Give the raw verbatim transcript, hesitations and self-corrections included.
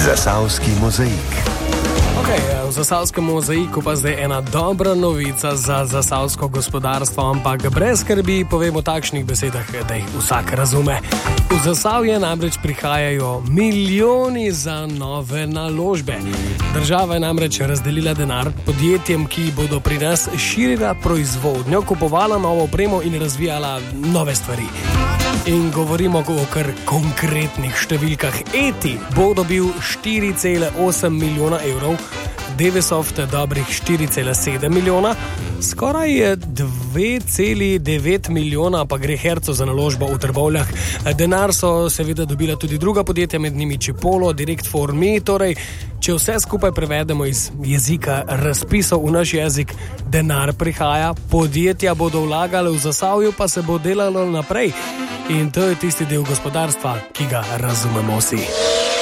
Zasavski mozaik. Okay, v zasavskem mozaiku pa zdaj ena dobra novica za zasavsko gospodarstvo, ampak brez skrbi povem v takšnih besedah, da jih vsak razume. V Zasavje namreč prihajajo milijoni za nove naložbe. Država je namreč razdelila denar podjetjem, ki bodo pri nas širila proizvodnjo, kupovala novo opremo in razvijala nove stvari. In govorimo o kar konkretnih številkah. Eti bo dobil štiri cele osem milijona evrov, Devesoft dobrih štiri cele sedem milijona, skoraj dve cele devet milijona pa gre herco za naložbo v Trbovljah. Denar so seveda dobila tudi druga podjetja, med njimi Čipolo, Direct for Me, torej, če vse skupaj prevedemo iz jezika razpisov v naš jezik, denar prihaja, podjetja bodo vlagale v Zasavju, pa se bo delalo naprej. In to je tisti del gospodarstva, ki ga razumemo vsi.